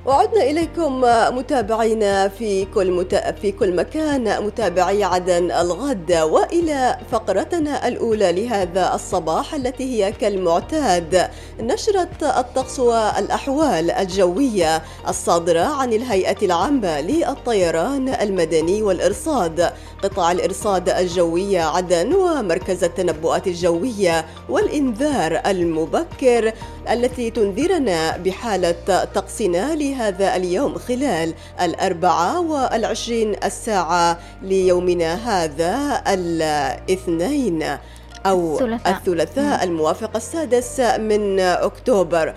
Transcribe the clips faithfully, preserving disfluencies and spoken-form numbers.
وعدنا إليكم متابعينا في كل مت... في كل مكان، متابعي عدن الغد، وإلى فقرتنا الأولى لهذا الصباح التي هي كالمعتاد نشرة الطقس والأحوال الجوية الصادرة عن الهيئة العامة للطيران المدني والإرصاد، قطاع الإرصاد الجوي عدن ومركز التنبؤات الجوية والإنذار المبكر التي تنذرنا بحالة طقسنا لهذا اليوم خلال الأربعة والعشرين الساعة ليومنا هذا الاثنين أو الثلاثاء, الثلاثاء الموافق السادس من أكتوبر.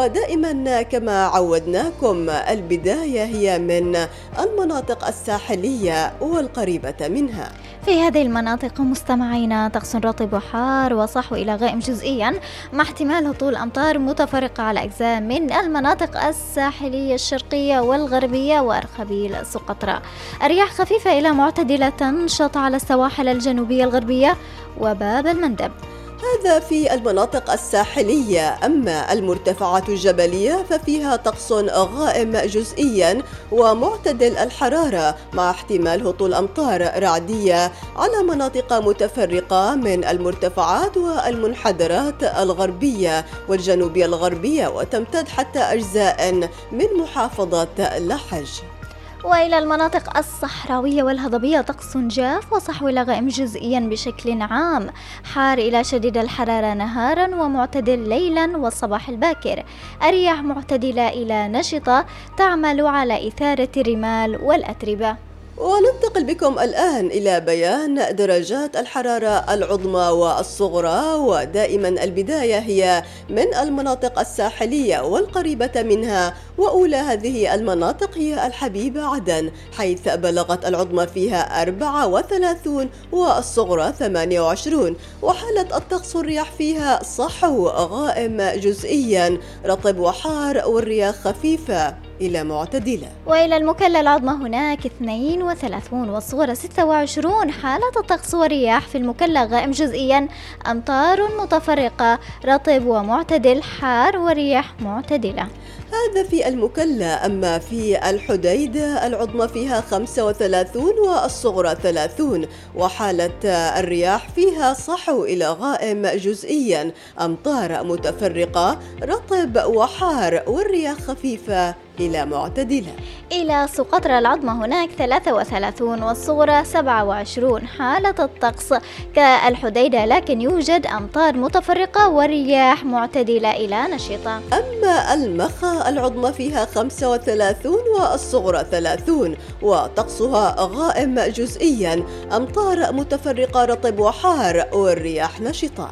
ودائما كما عودناكم البداية هي من المناطق الساحلية والقريبة منها. في هذه المناطق مستمعينا طقس رطب وحار وصحو إلى غائم جزئيا مع احتمال هطول أمطار متفرقة على أجزاء من المناطق الساحلية الشرقية والغربية وأرخبيل سقطرى. الرياح خفيفة إلى معتدلة تنشط على السواحل الجنوبية الغربية وباب المندب. هذا في المناطق الساحلية. أما المرتفعات الجبلية ففيها طقس غائم جزئيا ومعتدل الحرارة مع احتمال هطول أمطار رعدية على مناطق متفرقة من المرتفعات والمنحدرات الغربية والجنوبية الغربية، وتمتد حتى أجزاء من محافظة لحج. وإلى المناطق الصحراوية والهضبية طقس جاف وصحو إلى غائم جزئيا بشكل عام، حار إلى شديد الحرارة نهارا ومعتدل ليلا والصباح الباكر. الرياح معتدلة إلى نشطة تعمل على إثارة الرمال والأتربة. وننتقل بكم الآن إلى بيان درجات الحرارة العظمى والصغرى، ودائما البداية هي من المناطق الساحلية والقريبة منها، وأولى هذه المناطق هي الحبيبة عدن حيث بلغت العظمى فيها أربعة وثلاثين والصغرى ثمانية وعشرين، وحالة الطقس الرياح فيها صحو غائم جزئيا رطب وحار والرياح خفيفة إلى معتدلة. وإلى المكلا العظمى هناك اثنين وثلاثين والصغرى ستة وعشرين، حالة الطقس والرياح في المكلا غائم جزئيا، أمطار متفرقة رطب ومعتدل حار ورياح معتدلة. هذا في المكلا. أما في الحديدة العظمى فيها خمسة وثلاثين والصغرى ثلاثين، وحالة الرياح فيها صحو إلى غائم جزئيا، أمطار متفرقة رطب وحار والرياح خفيفة إلى معتدلة. إلى سقطرى العظمى هناك ثلاثة وثلاثين والصغرى سبعة وعشرين، حالة الطقس كالحديدة لكن يوجد أمطار متفرقة والرياح معتدلة إلى نشطة. أما المخا العظمى فيها خمسة وثلاثين والصغرى ثلاثين، وطقسها غائم جزئيا، أمطار متفرقة رطب وحار والرياح نشطة.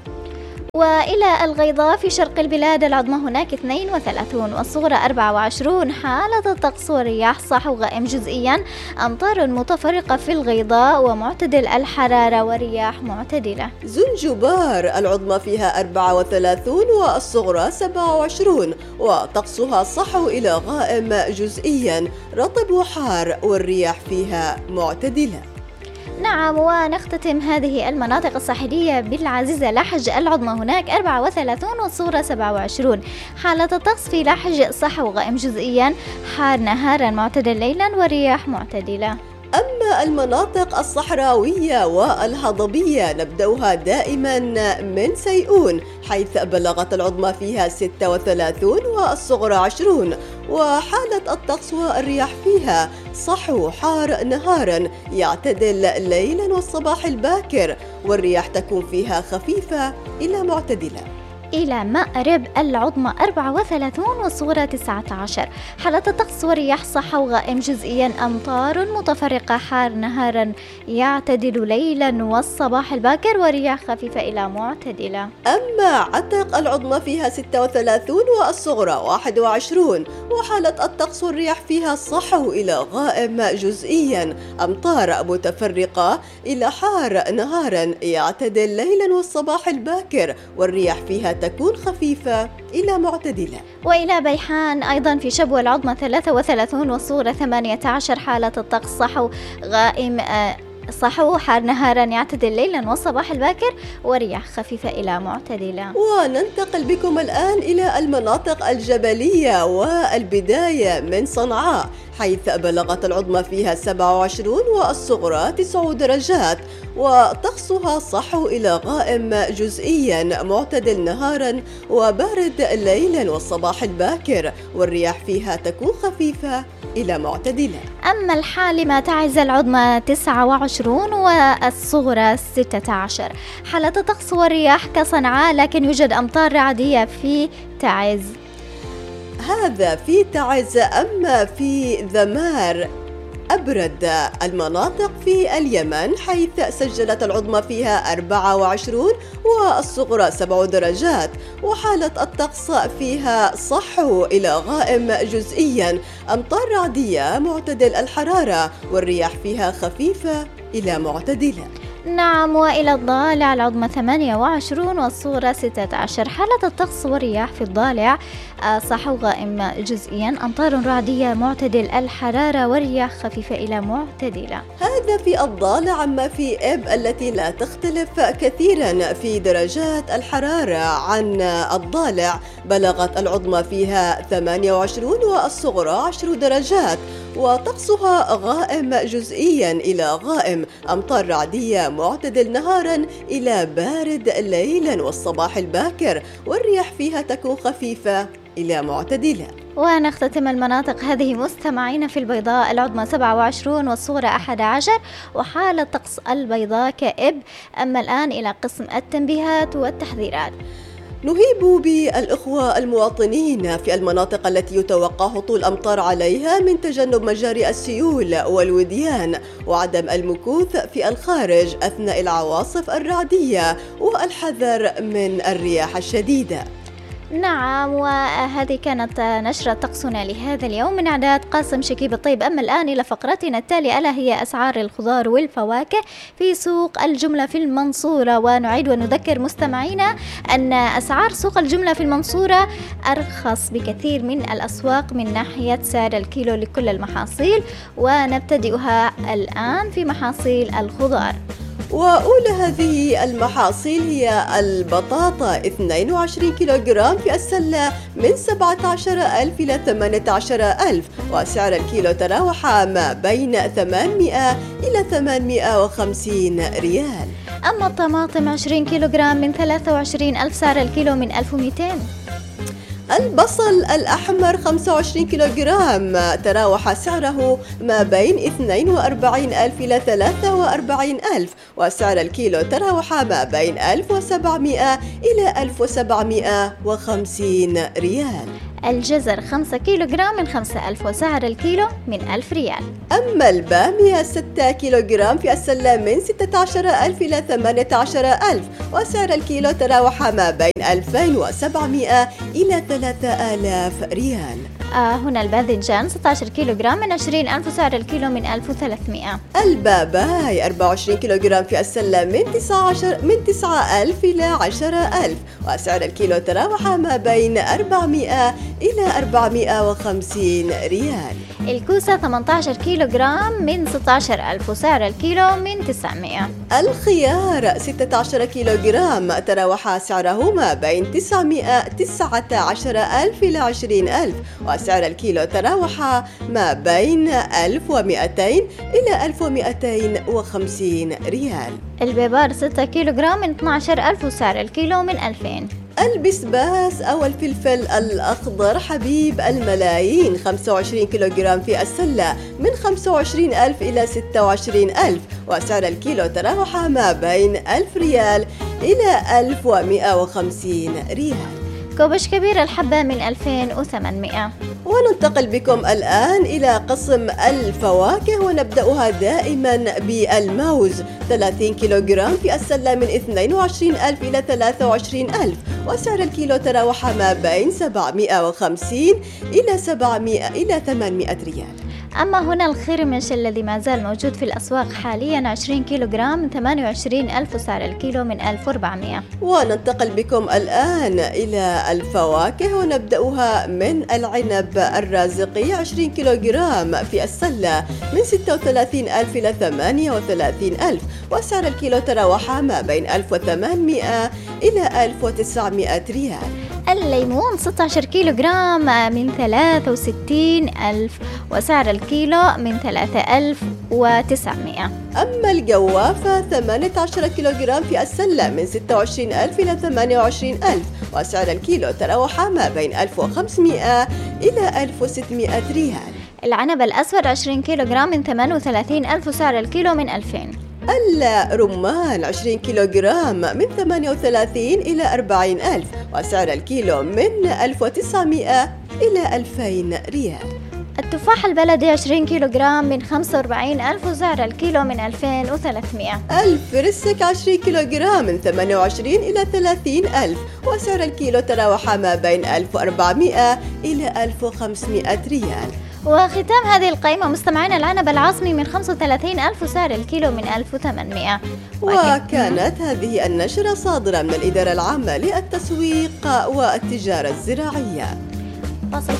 وإلى الغيضاء في شرق البلاد العظمى هناك اثنين وثلاثين والصغرى أربعة وعشرين، حالة الطقس والرياح صحو غائم جزئيا، أمطار متفرقة في الغيضاء ومعتدل الحرارة ورياح معتدلة. زنجبار العظمى فيها أربعة وثلاثين والصغرى سبعة وعشرين، وطقسها صحو إلى غائم جزئيا رطب وحار والرياح فيها معتدلة. نعم، ونختتم هذه المناطق الساحلية بالعزيزة لحج العظمى هناك أربعة وثلاثين والصغرى سبعة وعشرين، حالة الطقس في لحج صحو غائم جزئيا، حار نهارا معتدل ليلا ورياح معتدلة. أما المناطق الصحراوية والهضبية نبدأها دائما من سيئون حيث بلغت العظمى فيها ستة وثلاثين والصغرى عشرين، وحالة الطقس والرياح فيها صحو حار نهارا يعتدل ليلا والصباح الباكر، والرياح تكون فيها خفيفة إلى معتدلة. إلى مأرب العظمى أربعة وثلاثين والصغرى تسعة عشر، حالة الطقس والرياح صحو غائم جزئيا، أمطار متفرقة حار نهارا يعتدل ليلا والصباح الباكر ورياح خفيفة إلى معتدلة. أما عتق العظمى فيها ستة وثلاثين والصغرى واحد وعشرين، وحالة الطقس والرياح فيها صحو إلى غائم جزئيا، أمطار متفرقة إلى حار نهارا يعتدل ليلا والصباح الباكر والرياح فيها تكون خفيفة إلى معتدلة. وإلى بيحان أيضا في شبوة العظمى ثلاثة وثلاثين والصغرى ثمانية عشر، حالة الطقس صحو غائم صحو حار نهارا يعتدل ليلا والصباح الباكر، ورياح خفيفة إلى معتدلة. وننتقل بكم الآن إلى المناطق الجبلية، والبداية من صنعاء حيث بلغت العظمى فيها سبعة وعشرين والصغرى تسع درجات، وطقسها صحو إلى غائم جزئيا معتدل نهارا وبارد ليلا والصباح الباكر، والرياح فيها تكون خفيفة إلى معتدلة. أما الحالمة تعز العظمى تسعة وعشرين والصغرى ستة عشر. حالة الطقس والرياح كصنعاء، لكن يوجد أمطار رعدية في تعز. هذا في تعز. أما في ذمار أبرد المناطق في اليمن حيث سجلت العظمى فيها أربعة وعشرين والصغرى سبع درجات، وحالة الطقس فيها صحو إلى غائم جزئيا، أمطار رعدية معتدل الحرارة، والرياح فيها خفيفة إلى معتدلة. نعم، وإلى الضالع العظمى ثمانية وعشرين والصغرى ستة عشر. حالة الطقس والرياح في الضالع صحو غائم جزئيا، أمطار رعدية معتدل الحرارة، والرياح خفيفة إلى معتدلة. هذا في الضالع. أما في إب التي لا تختلف كثيرا في درجات الحرارة عن الضالع، بلغت العظمى فيها ثمانية وعشرين والصغرى عشر درجات، وطقسها غائم جزئيا إلى غائم، أمطار رعدية معتدل نهارا إلى بارد ليلا والصباح الباكر، والرياح فيها تكون خفيفة إلى معتدلة. ونختتم المناطق هذه مستمعين في البيضاء، العظمى سبعة وعشرين والصغرى أحد عشر، وحالة طقس البيضاء كإب. أما الآن إلى قسم التنبيهات والتحذيرات. نهيب بالإخوة المواطنين في المناطق التي يتوقع هطول أمطار عليها من تجنب مجاري السيول والوديان، وعدم المكوث في الخارج أثناء العواصف الرعدية، والحذر من الرياح الشديدة. نعم، وهذه كانت نشرة طقسنا لهذا اليوم من إعداد قاسم شكيب الطيب. أما الآن إلى فقرتنا التالية، ألا هي أسعار الخضار والفواكه في سوق الجملة في المنصورة. ونعيد ونذكر مستمعينا أن أسعار سوق الجملة في المنصورة أرخص بكثير من الأسواق من ناحية سعر الكيلو لكل المحاصيل، ونبتدئها الآن في محاصيل الخضار. وأولى هذه المحاصيل هي البطاطا اثنين وعشرين كيلوغرام في السلة من سبعة عشر ألف إلى ثمانية عشر ألف، وسعر الكيلو تراوح ما بين ثمانمائة إلى ثمانمائة وخمسين ريال. أما الطماطم عشرين كيلوغرام من ثلاثة وعشرين ألف، سعر الكيلو من ألف ومئتين. البصل الأحمر خمسة وعشرين كيلوغرام تراوح سعره ما بين اثنين وأربعين ألف إلى ثلاثة وأربعين ألف، وسعر الكيلو تراوح ما بين ألف وسبعمائة إلى ألف وسبعمائة وخمسين ريال. الجزر خمسة كيلوغرام من خمسة ألف، وسعر الكيلو من ألف ريال. أما البامية ستة كيلوغرام في السلة من ستة عشر ألف إلى ثمانية عشر ألف، وسعر الكيلو تراوح ما بين ألفين وسبعمائة إلى ثلاثة آلاف ريال. آه هنا الباذنجان ستة عشر كيلوغرام من عشرين ألف، وسعر الكيلو من ألف وثلاثمائة. الباباي أربعة وعشرين كيلوغرام في السلة من تسعة عشر من تسعة ألف إلى عشرة ألف، وسعر الكيلو تراوح ما بين أربعمائة إلى أربعمائة وخمسين ريال. الكوسة ثمانية عشر كيلوغرام من ستة عشر ألف، وسعر الكيلو من تسعمائة. الخيار ستة عشر كيلوغرام تراوح سعره ما بين تسعمائة تسعة عشر ألف إلى عشرين ألف، وسعر الكيلو تراوح ما بين ألف ومئتين إلى ألف ومئتين وخمسين ريال. البيبار ستة كيلوغرام من اثني عشر ألف، وسعر الكيلو من ألفين. البسباس أو الفلفل الأخضر حبيب الملايين خمسة وعشرين كيلوغرام في السلة من خمسة وعشرين ألف إلى ستة وعشرين ألف، وسعر الكيلو تراوح ما بين ألف ريال إلى ألف ومئة وخمسين ريال. كوبش كبير الحبة من ألفين وثمانمائة. وننتقل بكم الآن إلى قسم الفواكه، ونبدأها دائما بالموز ثلاثين كيلوغرام في السلة من اثنين وعشرين ألف إلى ثلاثة وعشرين ألف، وسعر الكيلو تراوح ما بين سبعمائة وخمسين إلى سبعمائة إلى ثمانمائة ريال. أما هنا الخرمش الذي ما زال موجود في الأسواق حاليا عشرين كيلوغرام من ثمانية وعشرين ألف، وسعر الكيلو من ألف وأربعمائة. وننتقل بكم الآن إلى الفواكه، ونبدأها من العنب الرازقي عشرين كيلوغرام في السلة من ستة وثلاثين ألف إلى ثمانية وثلاثين ألف، وسعر الكيلو تراوح ما بين ألف وثمانمائة إلى ألف وتسعمائة ريال. الليمون ستة عشر كيلوغرام من ثلاثة وستين ألف، وسعر الكيلو من ثلاثة آلاف وتسعمائة. أما الجوافة ثمانية عشر كيلوغرام في السلة من ستة وعشرين ألف إلى ثمانية وعشرين ألف، وسعر الكيلو تراوح ما بين ألف وخمسمائة إلى ألف وستمائة ريال. العنب الأسود عشرين كيلوغرام من ثمانية وثلاثين ألف، وسعر الكيلو من ألفين. الرمان عشرين كيلوغرام من ثمانية وثلاثين إلى أربعين ألف، وسعر الكيلو من ألف وتسعمائة إلى ألفين ريال. التفاح البلدي عشرين كيلوغرام من خمسة وأربعين ألف، وسعر الكيلو من ألفين وثلاثمائة. الفريسك عشرين كيلوغرام من ثمانية وعشرين إلى ثلاثين ألف، وسعر الكيلو تراوح ما بين ألف وأربعمائة إلى ألف وخمسمائة ريال. وختام هذه القائمة مستمعين العنب العاصمي من خمسة وثلاثين ألف، وسعر الكيلو من ألف وثمانمائة. وكانت هذه النشرة صادرة من الإدارة العامة للتسويق والتجارة الزراعية.